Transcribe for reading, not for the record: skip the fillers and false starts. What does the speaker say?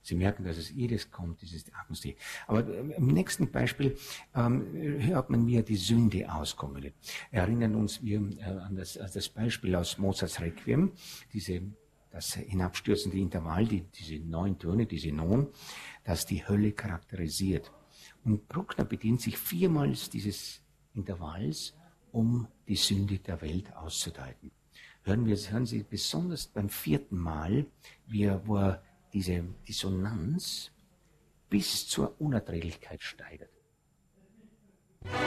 Sie merken, dass es jedes kommt, dieses Agnus Dei. Aber im nächsten Beispiel hört man, wie er die Sünde auskommuniziert. Erinnern uns wir an das Beispiel aus Mozarts Requiem, das hinabstürzende Intervall, diese 9 Töne, diese Non, das die Hölle charakterisiert. Und Bruckner bedient sich 4-mal dieses Intervalls, um die Sünde der Welt auszudeuten. Hören Sie besonders beim 4. Mal, wo er diese Dissonanz bis zur Unerträglichkeit steigert.